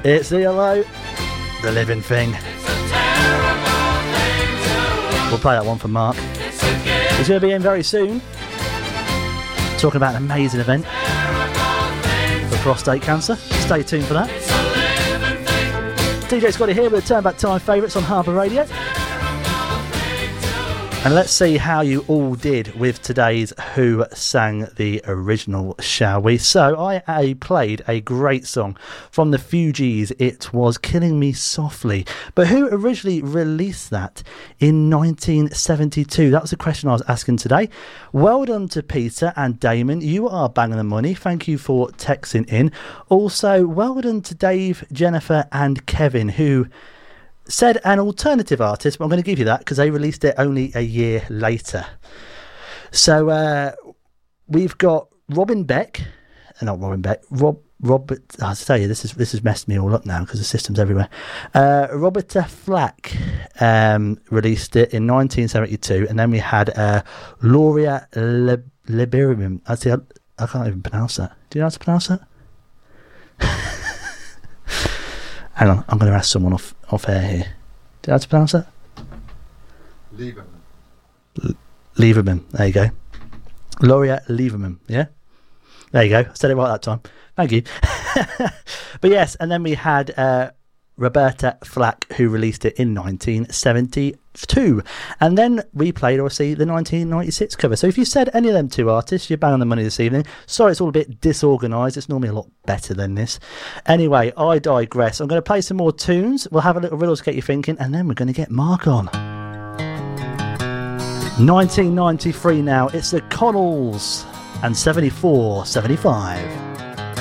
It's ELO, The Living Thing. We'll play that one for Mark. He's going to be in very soon, talking about an amazing event for prostate cancer. Stay tuned for that. DJ Scotty here with Turn Back Time favourites on Harbour Radio. And let's see how you all did with today's Who Sang the Original, shall we? So I played a great song from the Fugees. It was Killing Me Softly. But who originally released that in 1972? That was the question I was asking today. Well done to Peter and Damon. You are banging the money. Thank you for texting in. Also, well done to Dave, Jennifer and Kevin, who said an alternative artist, but I'm going to give you that because they released it only a year later. So we've got Robert. I'll tell you, this has messed me all up now because the system's everywhere. Roberta Flack released it in 1972, and then we had Gloria Liberum. I can't even pronounce that. Do you know how to pronounce that? Hang on, I'm going to ask someone off air here. Do you know how to pronounce that? Lieberman. There you go. Gloria Lieberman, yeah? There you go. I said it right that time. Thank you. But yes, and then we had Roberta Flack, who released it in 1972. And then we played, obviously, the 1996 cover. So if you said any of them two artists, you're bang on the money this evening. Sorry, it's all a bit disorganised. It's normally a lot better than this. Anyway, I digress. I'm going to play some more tunes. We'll have a little riddle to get you thinking, and then we're going to get Mark on. 1993 now. It's the Connells and 74-75.